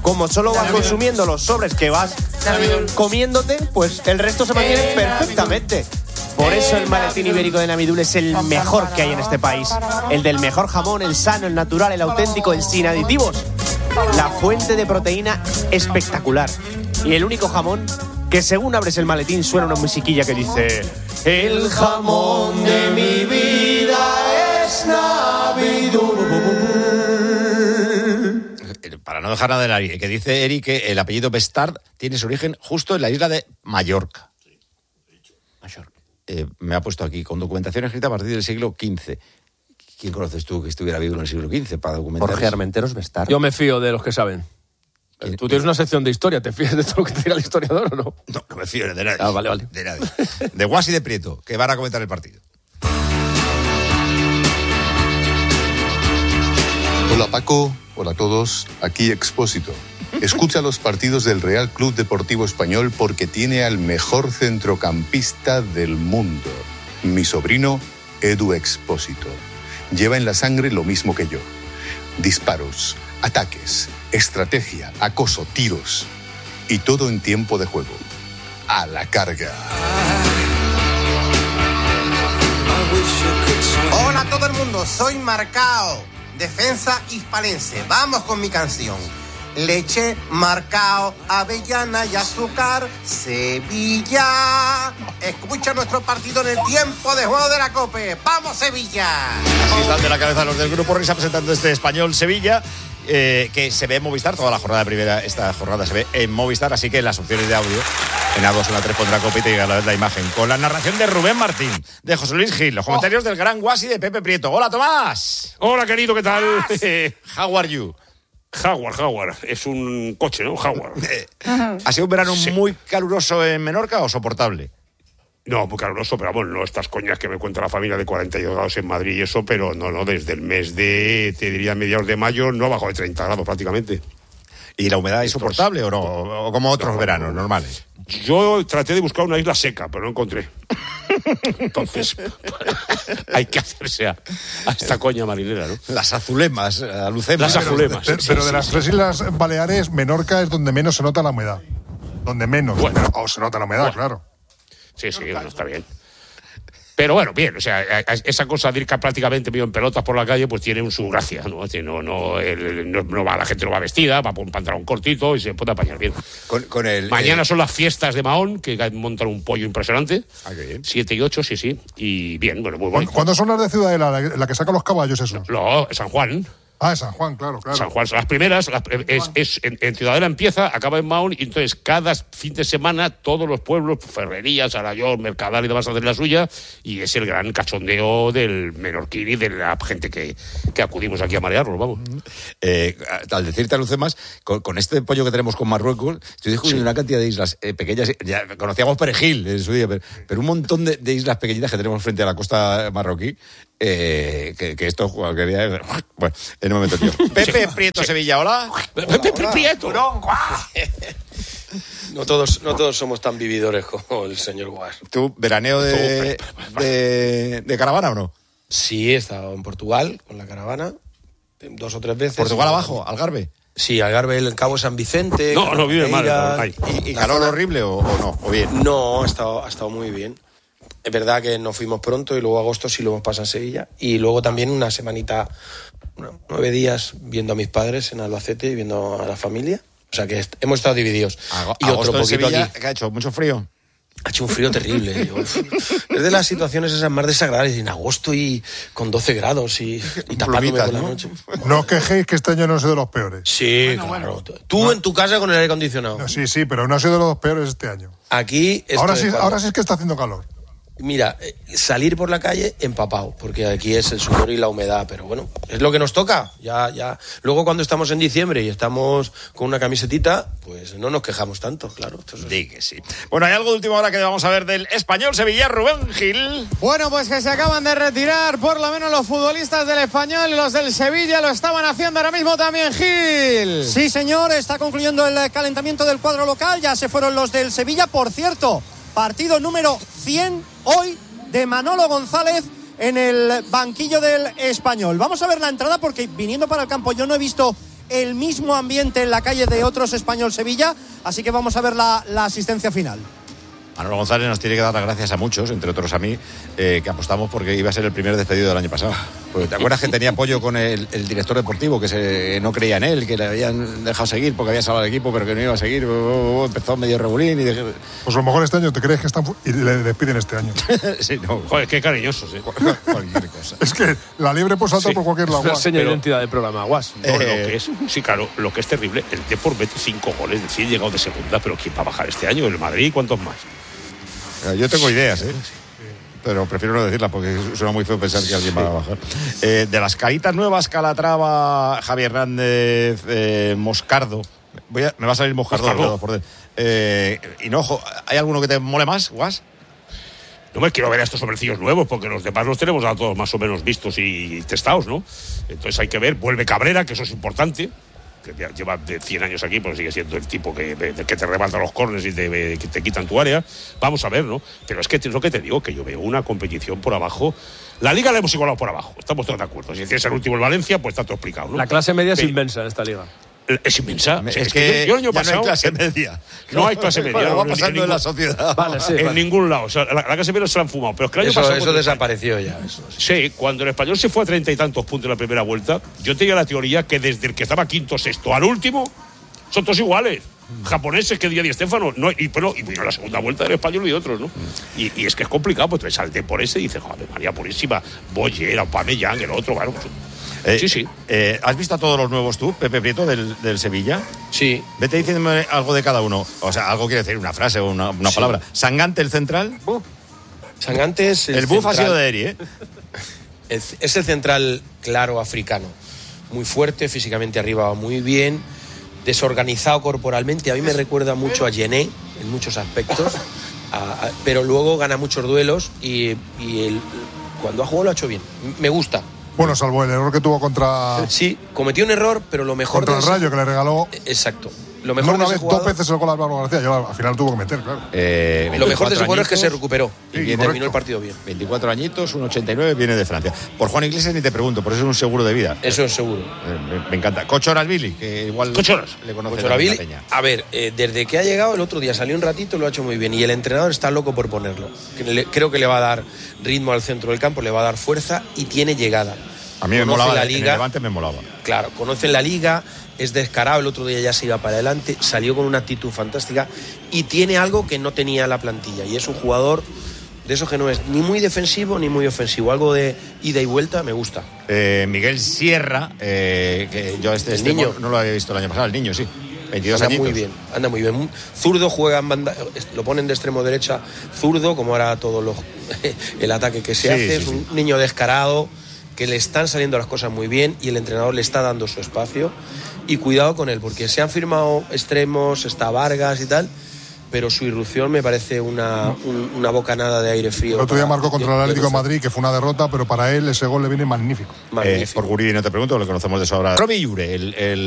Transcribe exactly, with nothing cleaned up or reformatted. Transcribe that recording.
como solo vas consumiendo los sobres que vas comiéndote, pues el resto se mantiene perfectamente. Por eso el maletín ibérico de Namidul es el mejor que hay en este país. El del mejor jamón, el sano, el natural, el auténtico, el sin aditivos. La fuente de proteína espectacular. Y el único jamón que según abres el maletín suena una musiquilla que dice: el jamón de mi vida es Namidul. Para no dejar nada del aire, que dice Eric que el apellido Bestard tiene su origen justo en la isla de Mallorca. Mallorca. Eh, me ha puesto aquí, con documentación escrita a partir del siglo quince. ¿Quién conoces tú que estuviera vivo en el siglo quince para documentar? Jorge Armenteros Bestard. Yo me fío de los que saben. ¿Quién? Tú tienes una sección de historia, ¿te fías de todo lo que te diga el historiador o no? No, no me fío de nadie. Ah, vale, vale. De nadie. De Guas y de Prieto, que van a comentar el partido. Hola Paco, hola a todos, aquí Expósito. Escucha los partidos del Real Club Deportivo Español porque tiene al mejor centrocampista del mundo, mi sobrino Edu Expósito. Lleva en la sangre lo mismo que yo. Disparos, ataques, estrategia, acoso, tiros y todo en tiempo de juego. A la carga. Hola a todo el mundo, soy Marcao, defensa hispalense. Vamos con mi canción. Leche, Marcao, avellana y azúcar, Sevilla. Escucha nuestro partido en el tiempo de juego de la COPE. ¡Vamos, Sevilla! Así están de la cabeza los del Grupo Risa presentando este Español Sevilla, eh, que se ve en Movistar, toda la jornada primera, esta jornada se ve en Movistar, así que en las opciones de audio, en A dos, en la tres pondrá COPE y te llega la, la imagen. Con la narración de Rubén Martín, de José Luis Gil, los comentarios oh. del gran Guasi de Pepe Prieto. ¡Hola, Tomás! Hola, querido, ¿qué tal? How are you? Jaguar, Jaguar. Es un coche, ¿no? Jaguar. ¿Ha sido un verano sí. muy caluroso en Menorca o soportable? No, muy caluroso, pero bueno, no estas coñas que me cuenta la familia de cuarenta y dos grados en Madrid y eso, pero no, no, desde el mes de, te diría, mediados de mayo, no bajo de treinta grados prácticamente. ¿Y la humedad es soportable o no? ¿O como otros no, veranos no, normales? Yo traté de buscar una isla seca, pero no encontré. Entonces, hay que hacerse a, a esta coña marinera, ¿no? Las azulemas, alucemas. Las azulemas. Pero, sí, pero sí, de sí, las sí. tres islas Baleares, Menorca es donde menos se nota la humedad. Donde menos. Bueno. O se nota la humedad, Bueno. claro. Sí, sí, bueno, está bien. Pero bueno, bien, o sea, esa cosa de ir prácticamente medio en pelotas por la calle, pues tiene su gracia, ¿no? No, no, el, no, no va, la gente no va vestida, va por un pantalón cortito y se puede apañar bien. Con, con el, Mañana el... son las fiestas de Mahón, que montan un pollo impresionante. Ah, qué bien. Siete y ocho, sí, sí. Y bien, bueno, muy bueno. ¿Cuándo son las de Ciudadela, la, la que saca los caballos esos? No, San Juan. Ah, es San Juan, claro, claro. San Juan, son las primeras, las, es, es, en, en Ciudadela empieza, acaba en Mahón, y entonces cada fin de semana todos los pueblos, Ferrerías, Arayón, Mercadal y demás hacen la suya, y es el gran cachondeo del menorquín y de la gente que, que acudimos aquí a marearlo, vamos. Eh, al decirte, Lucemas, con, con este pollo que tenemos con Marruecos, estoy descubriendo sí. una cantidad de islas eh, pequeñas, ya conocíamos Perejil en su día, pero, pero un montón de, de islas pequeñitas que tenemos frente a la costa marroquí, eh, que, que esto cualquier día... Bueno, en un momento, tío. Pepe Prieto, sí. Sevilla, hola. Pepe Prieto. No todos, no todos somos tan vividores como el señor Guas. ¿Tú, veraneo de, de, de caravana o no? Sí, he estado en Portugal con la caravana dos o tres veces. ¿Portugal abajo, Algarve? Sí, Algarve, el Cabo San Vicente. No, no vive mal. ¿Y, y calor horrible o, o no? ¿O bien? No, ha estado, ha estado muy bien. Es verdad que nos fuimos pronto y luego agosto sí lo hemos pasado en Sevilla. Y luego también una semanita, bueno, nueve días viendo a mis padres en Albacete y viendo a la familia. O sea que est- hemos estado divididos. Ag- y otro poquito Sevilla, aquí. ¿qué ha hecho? ¿Mucho frío? Ha hecho un frío terrible. Yo, es de las situaciones esas más desagradables. En agosto y con doce grados y, y tapándome Plumitas, por la ¿no? noche. No os quejéis que este año no ha sido de los peores. Sí, bueno, claro. Bueno. Tú no. En tu casa con el aire acondicionado. No, sí, sí, pero no ha sido de los peores este año. Aquí... Ahora sí, ahora sí es que está haciendo calor. Mira, salir por la calle empapado, porque aquí es el sudor y la humedad, pero bueno, es lo que nos toca. Ya, ya. Luego cuando estamos en diciembre y estamos con una camisetita, pues no nos quejamos tanto, claro. Entonces... Di que sí. Bueno, hay algo de última hora que vamos a ver del Español Sevilla, Rubén Gil. Bueno, pues que se acaban de retirar, por lo menos los futbolistas del Español y los del Sevilla lo estaban haciendo ahora mismo también, Gil. Sí, señor, está concluyendo el calentamiento del cuadro local, ya se fueron los del Sevilla, por cierto. Partido número cien hoy de Manolo González en el banquillo del Español. Vamos a ver la entrada porque viniendo para el campo yo no he visto el mismo ambiente en la calle de otros Español Sevilla, así que vamos a ver la, la asistencia final. Manolo González nos tiene que dar las gracias a muchos, entre otros a mí, eh, que apostamos porque iba a ser el primer despedido del año pasado. Porque ¿te acuerdas que tenía apoyo con el, el director deportivo, que se, no creía en él, que le habían dejado seguir porque había salado al equipo, pero que no iba a seguir? Empezó medio regulín y dejé... Pues a lo mejor este año te crees que están y le despiden este año. Sí, no. Joder, qué cariñosos, ¿eh? Cualquier cosa. Es que la liebre puede saltar Sí. por cualquier lado. Es una seña de Pero- identidad del programa, Guas. No, lo que es, sí, claro, lo que es terrible, el Depor mete cinco goles, es decir, llegado de segunda, pero ¿quién va a bajar este año? ¿El Madrid? ¿Cuántos más? Yo tengo ideas, ¿eh? Pero prefiero no decirlas porque suena muy feo pensar que alguien va a bajar. Eh, de las caritas nuevas, Calatrava, Javier Hernández, eh, Moscardo. Voy a, me va a salir Moscardo. Moscardo. Por eh, Hinojo, ¿hay alguno que te mole más, Guas? No me quiero ver a estos hombrecillos nuevos, porque los demás los tenemos a todos más o menos vistos y testados, ¿no? Entonces hay que ver, vuelve Cabrera, que eso es importante, que ya lleva de cien años aquí, pero sigue siendo el tipo que, de, que te remata los corners y te, que te quitan tu área. Vamos a ver, ¿no? Pero es que es lo que te digo, que yo veo una competición por abajo. La Liga la hemos igualado por abajo, estamos todos de acuerdo. Si es el último el Valencia, pues está todo explicado, ¿no? La clase media es Pero- inmensa en esta liga. Es inmensa. Es, es que, yo, yo el año ya pasado, no hay clase en- media. No hay clase media. Bueno, no, va en- en pasando en, ningún- la sociedad. Vale, sí. en vale. ningún lado. O sea, la, la clase media se la han fumado. Pero es que el año Eso, pasado. eso cuando- desapareció ya. Eso, sí. Sí, cuando el Español se fue a treinta y tantos puntos en la primera vuelta, yo tenía la teoría que desde el que estaba quinto, sexto al último, son todos iguales. Japoneses que Di Stéfano, no, y, pero, y vino la segunda vuelta del Español y otros, ¿no? Y, y es que es complicado, pues te salte por ese y dices, joder, María Purísima, Boyer, Aubameyang, el otro, claro. Pues, Eh, sí, sí. Eh, ¿Has visto a todos los nuevos tú, Pepe Prieto, del, del Sevilla? Sí. Vete diciéndome algo de cada uno. O sea, algo quiere decir, una frase o una, una Sí. palabra. Sangante, el central. Sangantes. El, buff ha sido de Eri, ¿eh? Es, es el central claro africano. Muy fuerte, físicamente arriba va muy bien, desorganizado corporalmente. A mí me recuerda mucho a Gené en muchos aspectos, a- a- pero luego gana muchos duelos y, y el- cuando ha jugado lo ha hecho bien. Me gusta. Bueno, salvo el error que tuvo contra, Sí, cometió un error, pero lo mejor contra de el ese- Rayo, que le regaló Exacto. Lo no mejor una de ese vez, jugador, dos veces el gol a Álvaro García. Y al final tuvo que meter, claro. Eh, lo mejor de ese jugador es que se añitos, recuperó y Sí, terminó correcto. el partido bien. veinticuatro añitos, un ochenta y nueve, viene de Francia. Por Juan Iglesias ni te pregunto, por eso es un seguro de vida. Eso es seguro. Eh, me, me encanta. Cochoras Billy, que igual Cochoras. le conoce Cochoravili, también la peña. a ver, eh, desde que ha llegado el otro día salió un ratito, lo ha hecho muy bien y el entrenador está loco por ponerlo. Que le- creo que le va a dar ritmo al centro del campo, le va a dar fuerza y tiene llegada. A mí me Conoce molaba, la en el liga. Levante me molaba. Claro, conocen la liga, es descarado, el otro día ya se iba para adelante, salió con una actitud fantástica y tiene algo que no tenía la plantilla y es un jugador de esos que no es ni muy defensivo ni muy ofensivo, algo de ida y vuelta, me gusta. Eh, Miguel Sierra, eh, que yo este, El este niño. no lo había visto el año pasado, el niño, sí. veintidós Anda añitos. muy bien, anda muy bien. Zurdo, juega en banda, lo ponen de extremo derecha, zurdo, como ahora todo los, el ataque que se Sí, hace, sí, es sí. un niño descarado, que le están saliendo las cosas muy bien y el entrenador le está dando su espacio. Y cuidado con él, porque se han firmado extremos, está Vargas y tal, pero su irrupción me parece una, un- una bocanada de aire frío. El otro día para- marcó contra de- el de Atlético de Rousseau. Madrid, que fue una derrota, pero para él ese gol le viene magnífico. Eh, Magnífico. por Guridi no te pregunto, lo conocemos de sobra. Robbie Ure, el, el